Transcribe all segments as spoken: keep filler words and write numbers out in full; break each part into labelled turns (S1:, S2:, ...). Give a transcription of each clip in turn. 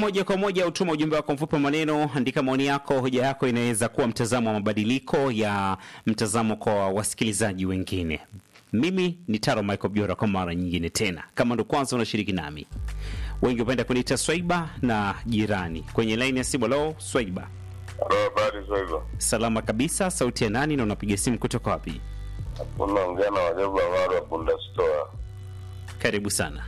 S1: moja kwa moja, utuma ujumbe wako mfupi maneno, andika maoni yako. Hoja yako inaweza kuwa mtazamo wa mabadiliko ya mtazamo kwa wasikilizaji wengine. Mimi ni Taro Michael Biora kwa mara nyingine tena. Kama ndo kwanza unashiriki nami, wengi hupenda kuniita Swaiba na jirani. Kwenye line ya simu, lo, Swaiba.
S2: Habari Swaiba.
S1: Salama kabisa. Sauti ya nani na unapiga simu kutoka wapi?
S2: Unaongea na Wajabu Amaru wa Bunda Store.
S1: Karibu sana.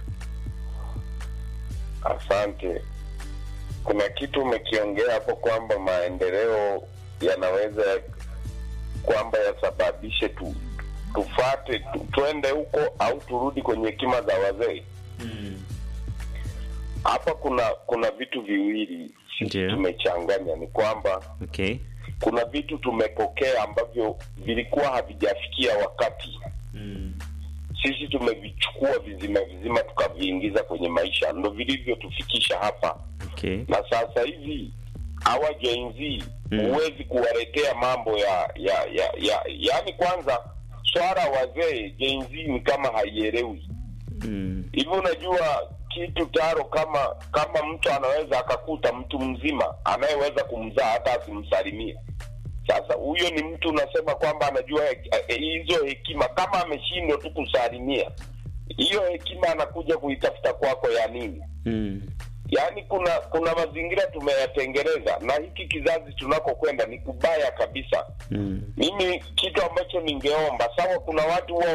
S2: Asante. Kuna kitu umekiongea hapo kwamba maendeleo yanaweza kwamba yasababishe tu tufate tu, tuende huko au turudi kwenye hekima za wazee. Mm. Hapa kuna kuna vitu viwili tumechanganya. Ni kwamba
S1: okay,
S2: kuna vitu tumepokea ambavyo vilikuwa havijafikia wakati. Mm. Sisi tumevichukua vizima vizima tukaviingiza kwenye maisha, ndio vilivyotufikisha hapa.
S1: Okay.
S2: Na sasa hivi hawa Gen Z huwezi mm. kuwaletea mambo ya ya ya, ya yani kwanza swala wazee Gen Z ni kama haielewi. Mm. Hivi unajua kitu Taro, kama kama mtu anaweza akakuta mtu mzima anayeweza kumzaa hata asimsalimie. Sasa huyo ni mtu unasema kwamba anajua hizo he, hekima. Kama ameshindwa tu kusalimia, hiyo hekima anakuja kuitafuta kwako ya nini? Mm. Yaani kuna kuna mazingira tumeyatengeneza, na hiki kizazi tunakokwenda ni kubaya kabisa. Mm. Mimi kitu ambacho ningeomba, sawa, kuna watu huwa